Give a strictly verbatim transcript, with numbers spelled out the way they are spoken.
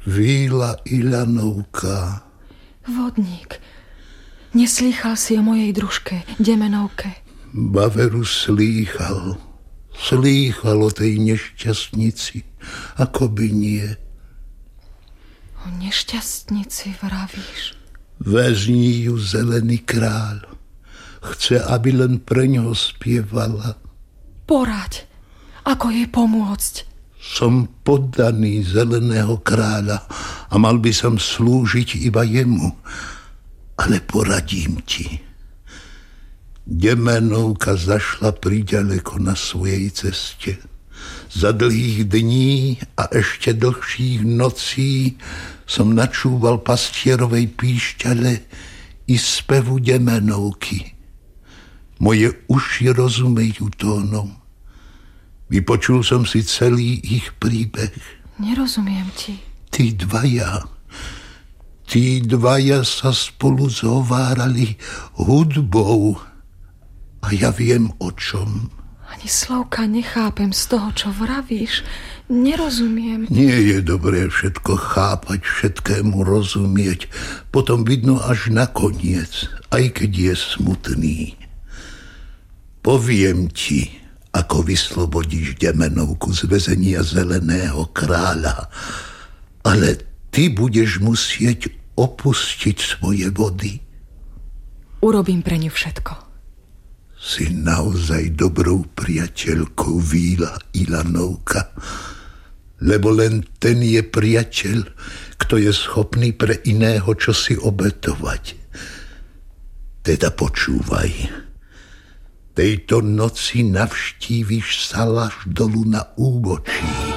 Víla Ilanovka. Vodník, neslýchal si o mojej družke, Demenovke? Baveru slýchal. Slýchal o tej nešťastnici. Ako by nie. O nešťastnici vravíš? Vezní ju zelený kráľ. Chce, aby len pre ňoho spievala. Poraď, ako jej pomôcť? Som poddaný zeleného kráľa a mal by som slúžiť iba jemu. Ale poradím ti. Demenovka zašla priďaleko na svojej ceste. Za dlhých dní a ešte dlhších nocí som načúval pastierovej píšťale i spevu Demenovky. Moje uši rozumejú tónom. Vypočul som si celý ich príbeh. Nerozumiem ti. Tí dvaja, tí dvaja sa spolu zhovárali hudbou. A ja viem o čom. Ani slovka nechápem z toho, čo vravíš. Nerozumiem. Nie je dobré všetko chápať, všetkému rozumieť. Potom vidno až nakoniec, aj keď je smutný. Poviem ti, ako vyslobodíš Demenovku z väzenia zeleného kráľa. Ale ty budeš musieť opustiť svoje vody. Urobím pre ňu všetko. Si naozaj dobrou priateľkou, Víla Ilanovka, lebo len ten je priateľ, kto je schopný pre iného čosi obetovať. Teda počúvaj. Tejto noci navštíviš Salaš dolu na úbočí.